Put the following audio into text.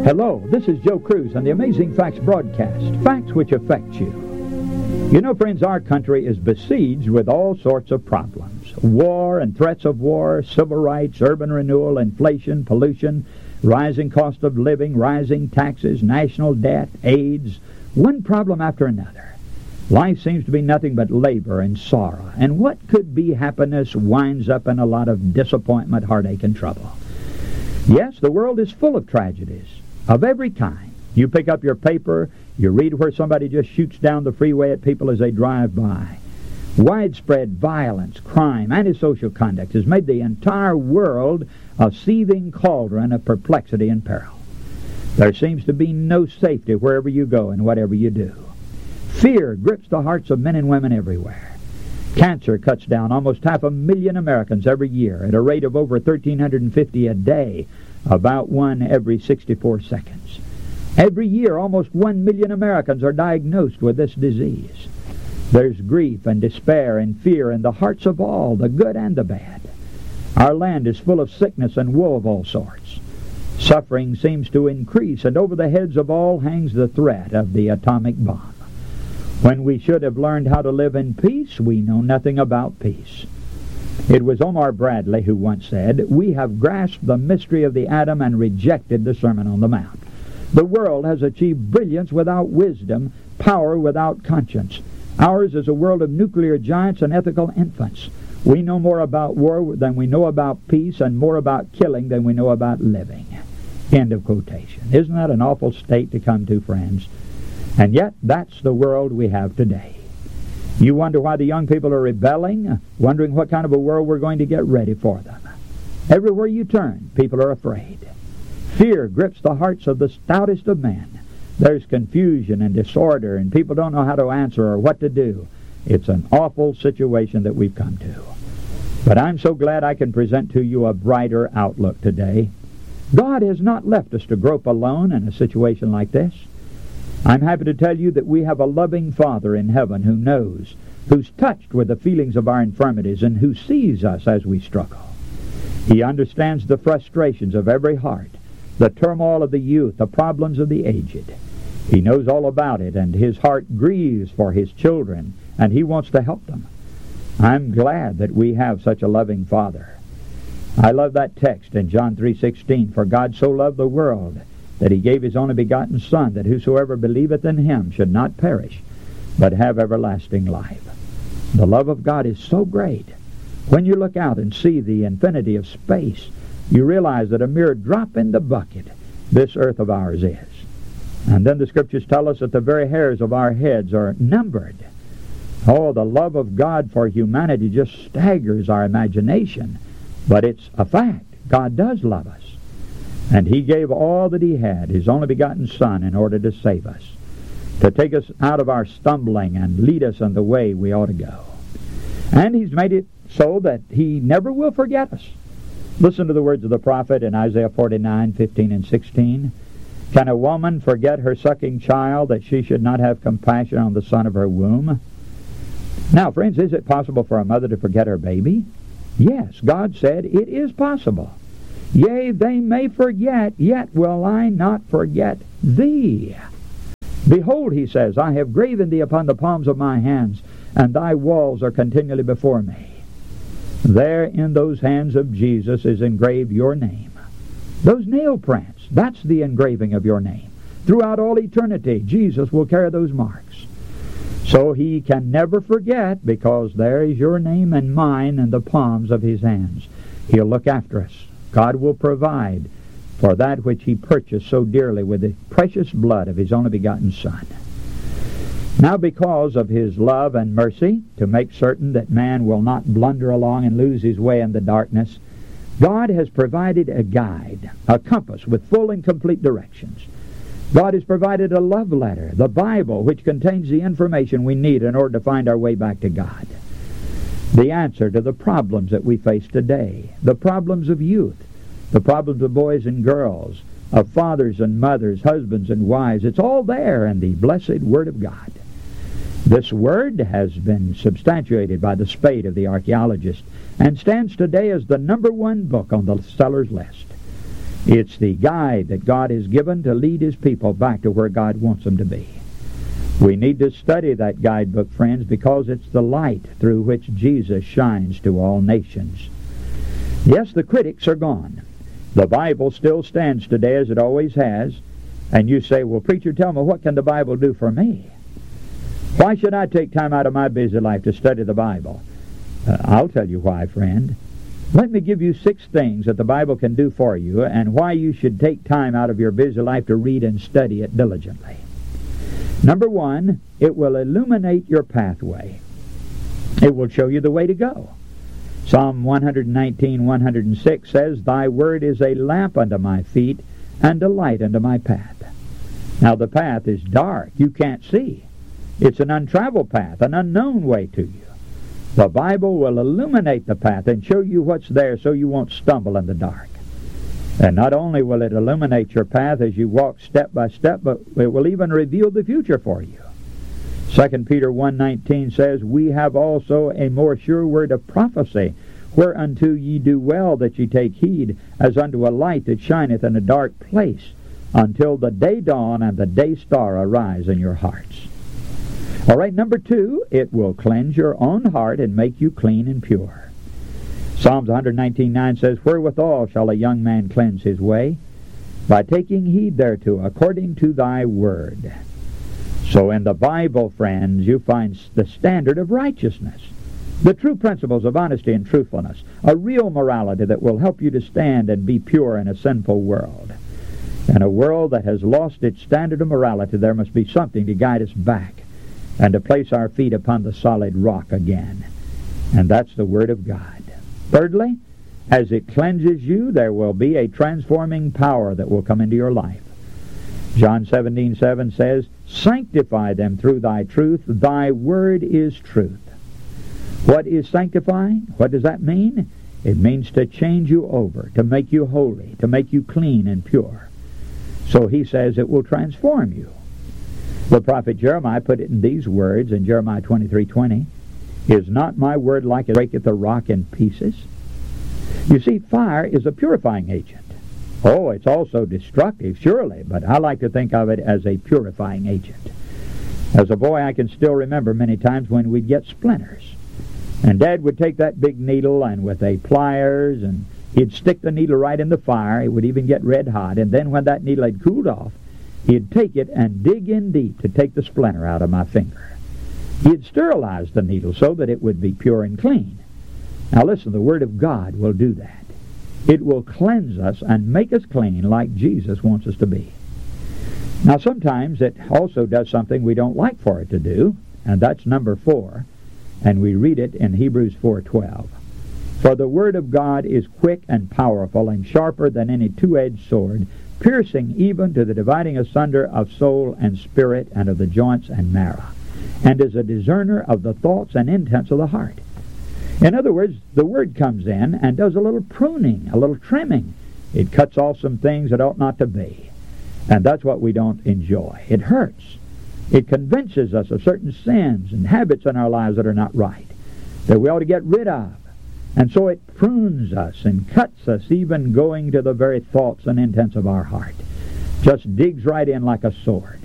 Hello, this is Joe Cruz on the Amazing Facts broadcast, facts which affect you. You know, friends, our country is besieged with all sorts of problems. War and threats of war, civil rights, urban renewal, inflation, pollution, rising cost of living, rising taxes, national debt, AIDS, one problem after another. Life seems to be nothing but labor and sorrow, and what could be happiness winds up in a lot of disappointment, heartache, and trouble. Yes, the world is full of tragedies of every kind. You pick up your paper, you read where somebody just shoots down the freeway at people as they drive by. Widespread violence, crime, antisocial conduct has made the entire world a seething cauldron of perplexity and peril. There seems to be no safety wherever you go and whatever you do. Fear grips the hearts of men and women everywhere. Cancer cuts down almost 500,000 Americans every year at a rate of over 1,350 a day, about one every 64 seconds. Every year, almost 1 million Americans are diagnosed with this disease. There's grief and despair and fear in the hearts of all, the good and the bad. Our land is full of sickness and woe of all sorts. Suffering seems to increase, and over the heads of all hangs the threat of the atomic bomb. When we should have learned how to live in peace, we know nothing about peace. It was Omar Bradley who once said, "We have grasped the mystery of the atom and rejected the Sermon on the Mount." The world has achieved brilliance without wisdom, power without conscience. Ours is a world of nuclear giants and ethical infants. We know more about war than we know about peace, and more about killing than we know about living. End of quotation. Isn't that an awful state to come to, friends? And yet, that's the world we have today. You wonder why the young people are rebelling, wondering what kind of a world we're going to get ready for them. Everywhere you turn, people are afraid. Fear grips the hearts of the stoutest of men. There's confusion and disorder, and people don't know how to answer or what to do. It's an awful situation that we've come to. But I'm so glad I can present to you a brighter outlook today. God has not left us to grope alone in a situation like this. I'm happy to tell you that we have a loving Father in heaven who knows, who's touched with the feelings of our infirmities, and who sees us as we struggle. He understands the frustrations of every heart, the turmoil of the youth, the problems of the aged. He knows all about it, and his heart grieves for his children, and he wants to help them. I'm glad that we have such a loving Father. I love that text in John 3:16, "For God so loved the world, that he gave his only begotten Son, that whosoever believeth in him should not perish, but have everlasting life." The love of God is so great. When you look out and see the infinity of space, you realize that a mere drop in the bucket this earth of ours is. And then the Scriptures tell us that the very hairs of our heads are numbered. Oh, the love of God for humanity just staggers our imagination. But it's a fact. God does love us. And he gave all that he had, his only begotten Son, in order to save us, to take us out of our stumbling and lead us in the way we ought to go. And he's made it so that he never will forget us. Listen to the words of the prophet in Isaiah 49:15 and 16. "Can a woman forget her sucking child, that she should not have compassion on the son of her womb?" Now, friends, is it possible for a mother to forget her baby? Yes, God said it is possible. "Yea, they may forget, yet will I not forget thee. Behold," he says, "I have graven thee upon the palms of my hands, and thy walls are continually before me." There in those hands of Jesus is engraved your name. Those nail prints, that's the engraving of your name. Throughout all eternity, Jesus will carry those marks. So he can never forget, because there is your name and mine in the palms of his hands. He'll look after us. God will provide for that which he purchased so dearly with the precious blood of his only begotten Son. Now, because of his love and mercy, to make certain that man will not blunder along and lose his way in the darkness, God has provided a guide, a compass with full and complete directions. God has provided a love letter, the Bible, which contains the information we need in order to find our way back to God. The answer to the problems that we face today, the problems of youth, the problems of boys and girls, of fathers and mothers, husbands and wives, it's all there in the blessed Word of God. This Word has been substantiated by the spade of the archaeologist and stands today as the #1 book on the seller's list. It's the guide that God has given to lead His people back to where God wants them to be. We need to study that guidebook, friends, because it's the light through which Jesus shines to all nations. Yes, the critics are gone. The Bible still stands today as it always has. And you say, well, preacher, tell me, what can the Bible do for me? Why should I take time out of my busy life to study the Bible? I'll tell you why, friend. Let me give you 6 things that the Bible can do for you and why you should take time out of your busy life to read and study it diligently. Number 1, it will illuminate your pathway. It will show you the way to go. Psalm 119:106 says, Thy word is a lamp unto my feet and a light unto my path. Now the path is dark. You can't see. It's an untraveled path, an unknown way to you. The Bible will illuminate the path and show you what's there so you won't stumble in the dark. And not only will it illuminate your path as you walk step by step, but it will even reveal the future for you. 2 Peter 1:19 says, We have also a more sure word of prophecy, whereunto ye do well that ye take heed, as unto a light that shineth in a dark place, until the day dawn and the day star arise in your hearts. All right, number 2, it will cleanse your own heart and make you clean and pure. Psalms 119:9 says, Wherewithal shall a young man cleanse his way? By taking heed thereto, according to thy word. So in the Bible, friends, you find the standard of righteousness, the true principles of honesty and truthfulness, a real morality that will help you to stand and be pure in a sinful world. In a world that has lost its standard of morality, there must be something to guide us back and to place our feet upon the solid rock again. And that's the Word of God. Thirdly, as it cleanses you, there will be a transforming power that will come into your life. John 17:7 says, Sanctify them through thy truth. Thy word is truth. What is sanctifying? What does that mean? It means to change you over, to make you holy, to make you clean and pure. So he says it will transform you. The prophet Jeremiah put it in these words in Jeremiah 23:20. Is not my word like it breaketh a rock in pieces? You see, fire is a purifying agent. Oh, it's also destructive, surely, but I like to think of it as a purifying agent. As a boy, I can still remember many times when we'd get splinters. And Dad would take that big needle and with a pliers, and he'd stick the needle right in the fire. It would even get red hot. And then when that needle had cooled off, he'd take it and dig in deep to take the splinter out of my finger. He'd sterilize the needle so that it would be pure and clean. Now listen, the Word of God will do that. It will cleanse us and make us clean like Jesus wants us to be. Now sometimes it also does something we don't like for it to do, and that's number 4, and we read it in Hebrews 4:12. For the Word of God is quick and powerful and sharper than any two-edged sword, piercing even to the dividing asunder of soul and spirit and of the joints and marrow, and is a discerner of the thoughts and intents of the heart. In other words, the Word comes in and does a little pruning, a little trimming. It cuts off some things that ought not to be. And that's what we don't enjoy. It hurts. It convinces us of certain sins and habits in our lives that are not right, that we ought to get rid of. And so it prunes us and cuts us, even going to the very thoughts and intents of our heart. Just digs right in like a sword.